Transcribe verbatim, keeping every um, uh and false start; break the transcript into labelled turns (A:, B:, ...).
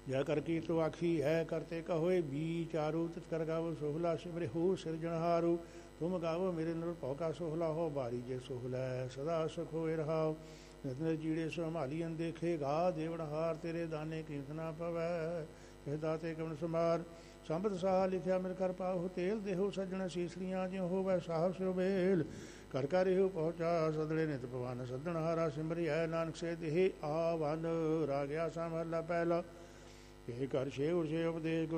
A: ਜੈ ਕਰ ਕੀ ਤੋ ਆਖੀ ਹੈ ਕਰਤੇ ਕਹੋਏ ਬੀ ਚਾਰੂ ਤਿਤ ਕਰ ਗਾਵੋ ਸੋਹਲਾ ਸਿਮਰੇ ਹੋ ਸਿਰਜਣਹਾਰੂ ਤੁਮ ਗਾਵੋ ਮੇਰੇ ਨਰ ਭਉ ਕਾ ਸੋਹਲਾ ਹੋ ਬਾਰੀ ਜੇ ਸੋਹਲਾ ਸਦਾ ਸੁਖ ਹੋਏ ਰਹਾਓ ਨਿਤ ਨਿਤ ਜੀੜੇ ਸੰਭਾਲੀ ਅਨਦੇਖੇ ਗਾ ਦੇਵਨਹਾਰ ਤੇਰੇ ਦਾਨੇ ਕੀਮਤ ਨਾ ਪਵੈ ਇਹ ਦਾਤੇ ਕਵਨ ਸਮਾਰ ਸੰਬਤ ਸਾਹ ਲਿਖਿਆ ਮਿਲ ਕਰ ਪਾਹੁ ਤੇਲ ਦੇਹੋ ਸੱਜਣ ਸੀਸਲੀਆਂ ਜਿਉ ਹੋਵੈ ਸਾਹਿਬ ਸਿਉ ਬੇਲ ਕਰ ਕਰ ਇਹੋ ਪਹੁੰਚਾ ਸਦਲੇ ਨਿਤ ਭਵਾਨ ਸੱਦਣ ਹਾਰਾ ਸਿਮਰੀ ਹੈ ਨਾਨਕ ਸੇ ਦੇਹ ਆਵਨ ਰਾਗਿਆ ਸਮਹਲਾ ਪਹਿਲਾ ਇਹ ਕਰ ਛੇ ਉਰਛੇ ਉਪਦੇਸ਼